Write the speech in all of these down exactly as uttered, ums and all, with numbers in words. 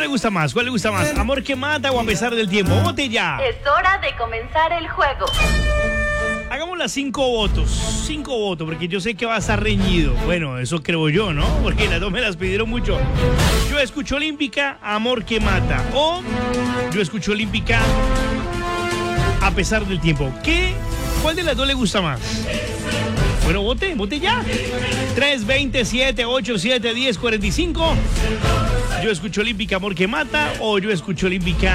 ¿Cuál le gusta más? ¿Cuál le gusta más? ¿Amor que mata o a pesar del tiempo? Vote ya. Es hora de comenzar el juego. Hagamos las cinco votos. Cinco votos, porque yo sé que va a estar reñido. Bueno, eso creo yo, ¿no? Porque las dos me las pidieron mucho. Yo escucho Olímpica, Amor que mata. O yo escucho Olímpica, a pesar del tiempo. ¿Qué? ¿Cuál de las dos le gusta más? Bueno, vote, vote ya. tres veinte, siete, ocho, siete, diez, cuarenta y cinco. Yo escucho Olímpica, Amor que mata. O yo escucho Olímpica,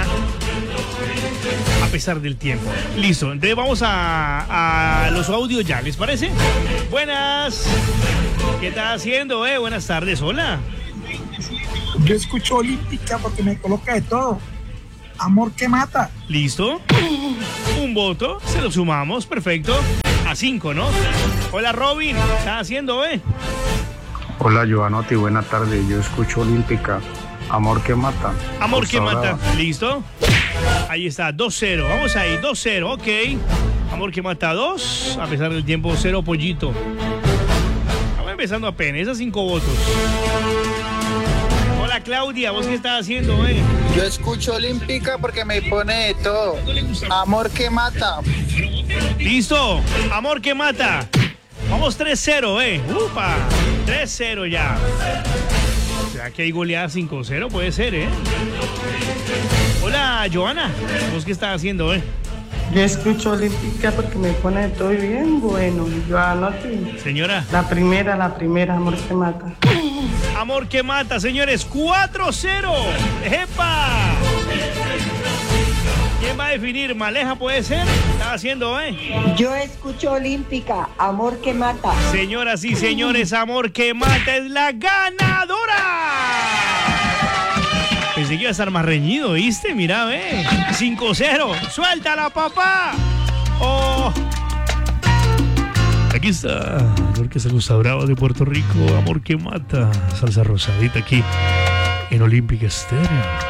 a pesar del tiempo. Listo, entonces vamos a, a los audios ya, ¿les parece? Buenas. ¿Qué estás haciendo, eh? Buenas tardes, hola. Yo escucho Olímpica porque me coloca de todo. Amor que mata. ¿Listo? Un voto, se lo sumamos, perfecto. A cinco, ¿no? Hola, Robin, ¿qué estás haciendo, eh? Hola, Giovanotti, buena tarde. Yo escucho Olímpica, Amor que mata. Amor Costa que mata, Brava. ¿listo? Ahí está, dos cero, vamos ahí, dos cero, ok. Amor que mata, dos, a pesar del tiempo, cero pollito. Vamos empezando apenas, esas cinco votos. Hola, Claudia, ¿vos qué estás haciendo, eh? Yo escucho Olímpica porque me pone de todo. Amor que mata. ¿Listo? Amor que mata. Vamos tres cero, eh. Upa, tres cero ya. ¿Será que hay goleada cinco cero? Puede ser, ¿eh? Hola, Joana. ¿Vos qué estás haciendo, eh? Yo escucho Olímpica porque me pone de todo bien bueno. Yo anoto. Señora. La primera, la primera, Amor que mata. Amor que mata, señores. cuatro cero. ¡Epa! ¿Quién va a definir? ¿Maleja puede ser? ¿Está haciendo, eh? Yo escucho Olímpica, Amor que mata. Señoras y señores, Amor que mata es la ganadora. Pensé que iba a estar más reñido, ¿viste? Mira, ve. cinco cero. ¡Suéltala, papá! ¡Oh! Aquí está la Orquesta Costa Brava de Puerto Rico. Amor que mata. Salsa rosadita aquí en Olímpica Estéreo.